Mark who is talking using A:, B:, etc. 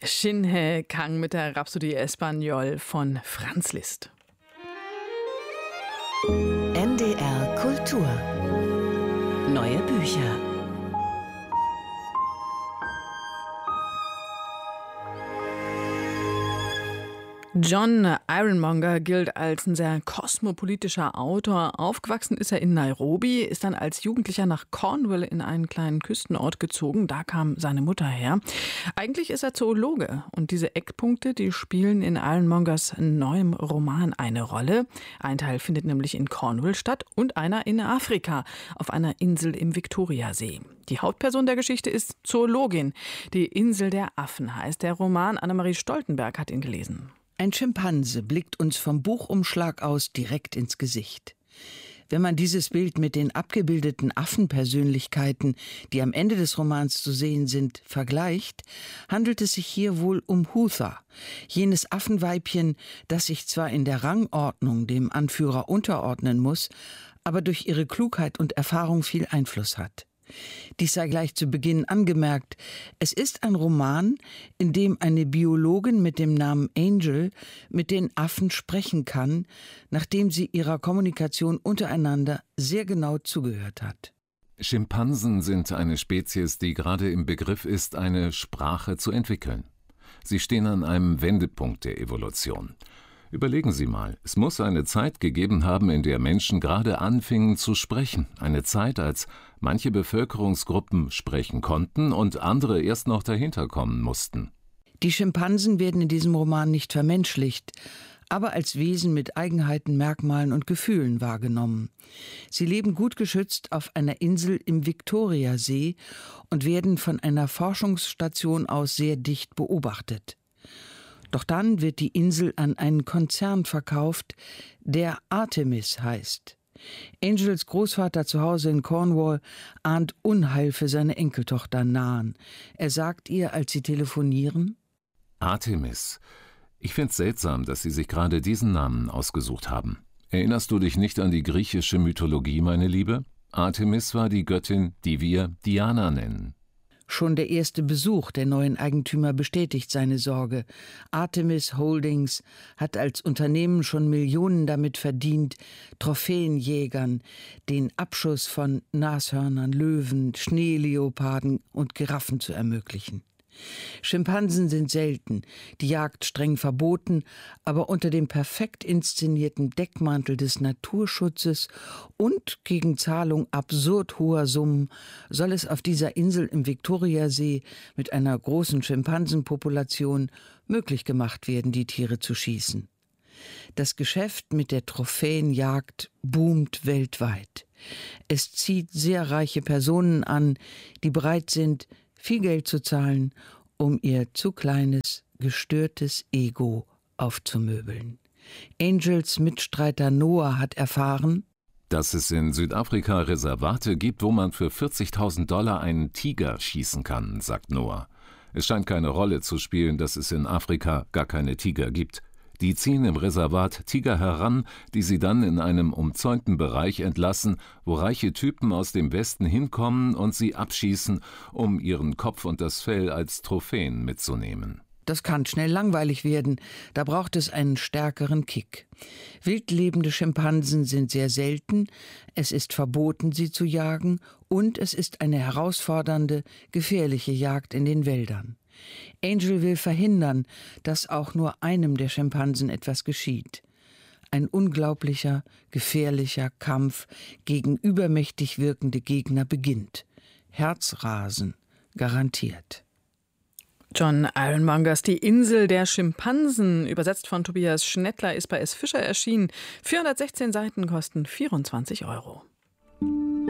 A: Shin Kang mit der Rhapsodie Espagnol von Franz Liszt.
B: NDR Kultur. Neue Bücher.
A: John Ironmonger gilt als ein sehr kosmopolitischer Autor. Aufgewachsen ist er in Nairobi, ist dann als Jugendlicher nach Cornwall in einen kleinen Küstenort gezogen. Da kam seine Mutter her. Eigentlich ist er Zoologe und diese Eckpunkte, die spielen in Ironmongers neuem Roman eine Rolle. Ein Teil findet nämlich in Cornwall statt und einer in Afrika, auf einer Insel im Viktoriasee. Die Hauptperson der Geschichte ist Zoologin. Die Insel der Affen heißt der Roman. Annemarie Stoltenberg hat ihn gelesen.
C: Ein Schimpanse blickt uns vom Buchumschlag aus direkt ins Gesicht. Wenn man dieses Bild mit den abgebildeten Affenpersönlichkeiten, die am Ende des Romans zu sehen sind, vergleicht, handelt es sich hier wohl um Hutha, jenes Affenweibchen, das sich zwar in der Rangordnung dem Anführer unterordnen muss, aber durch ihre Klugheit und Erfahrung viel Einfluss hat. Dies sei gleich zu Beginn angemerkt. Es ist ein Roman, in dem eine Biologin mit dem Namen Angel mit den Affen sprechen kann, nachdem sie ihrer Kommunikation untereinander sehr genau zugehört hat.
D: Schimpansen sind eine Spezies, die gerade im Begriff ist, eine Sprache zu entwickeln. Sie stehen an einem Wendepunkt der Evolution. Überlegen Sie mal, es muss eine Zeit gegeben haben, in der Menschen gerade anfingen zu sprechen. Eine Zeit, als manche Bevölkerungsgruppen sprechen konnten und andere erst noch dahinter kommen mussten.
C: Die Schimpansen werden in diesem Roman nicht vermenschlicht, aber als Wesen mit Eigenheiten, Merkmalen und Gefühlen wahrgenommen. Sie leben gut geschützt auf einer Insel im Viktoriasee und werden von einer Forschungsstation aus sehr dicht beobachtet. Doch dann wird die Insel an einen Konzern verkauft, der Artemis heißt. Angels Großvater zu Hause in Cornwall ahnt Unheil für seine Enkeltochter nahen. Er sagt ihr, als sie telefonieren:
D: Artemis. Ich find's seltsam, dass Sie sich gerade diesen Namen ausgesucht haben. Erinnerst du dich nicht an die griechische Mythologie, meine Liebe? Artemis war die Göttin, die wir Diana nennen.
C: Schon der erste Besuch der neuen Eigentümer bestätigt seine Sorge. Artemis Holdings hat als Unternehmen schon Millionen damit verdient, Trophäenjägern den Abschuss von Nashörnern, Löwen, Schneeleoparden und Giraffen zu ermöglichen. Schimpansen sind selten, die Jagd streng verboten, aber unter dem perfekt inszenierten Deckmantel des Naturschutzes und gegen Zahlung absurd hoher Summen soll es auf dieser Insel im Viktoriasee mit einer großen Schimpansenpopulation möglich gemacht werden, die Tiere zu schießen. Das Geschäft mit der Trophäenjagd boomt weltweit. Es zieht sehr reiche Personen an, die bereit sind, viel Geld zu zahlen, um ihr zu kleines, gestörtes Ego aufzumöbeln. Angels Mitstreiter Noah hat erfahren,
D: dass es in Südafrika Reservate gibt, wo man für $40.000 einen Tiger schießen kann, sagt Noah. Es scheint keine Rolle zu spielen, dass es in Afrika gar keine Tiger gibt. Die ziehen im Reservat Tiger heran, die sie dann in einem umzäunten Bereich entlassen, wo reiche Typen aus dem Westen hinkommen und sie abschießen, um ihren Kopf und das Fell als Trophäen mitzunehmen.
C: Das kann schnell langweilig werden, da braucht es einen stärkeren Kick. Wildlebende Schimpansen sind sehr selten, es ist verboten, sie zu jagen, und es ist eine herausfordernde, gefährliche Jagd in den Wäldern. Angel will verhindern, dass auch nur einem der Schimpansen etwas geschieht. Ein unglaublicher, gefährlicher Kampf gegen übermächtig wirkende Gegner beginnt. Herzrasen garantiert.
A: John Ironmongers Die Insel der Schimpansen, übersetzt von Tobias Schnettler, ist bei S. Fischer erschienen. 416 Seiten kosten 24 €.